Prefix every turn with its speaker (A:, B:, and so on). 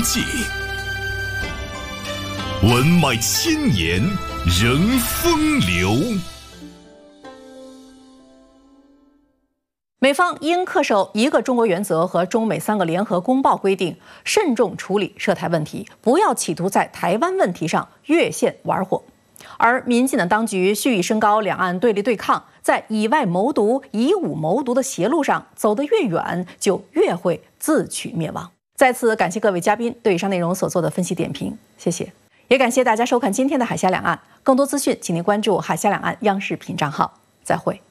A: 际，文脉千年仍风流。
B: 美方应恪守一个中国原则和中美3个联合公报规定，慎重处理涉台问题，不要企图在台湾问题上越线玩火。而民进党当局蓄意升高两岸对立对抗，在以外谋独、以武谋独的邪路上走得越远，就越会自取灭亡。再次感谢各位嘉宾对以上内容所做的分析点评，谢谢。也感谢大家收看今天的海峡两岸，更多资讯请您关注海峡两岸央视频账号。再会。